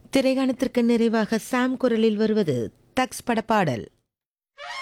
திரைகாணத்திற்கு நிறைவாக சாம் குரலில் வருவது தக்ஸ் பட பாடல்.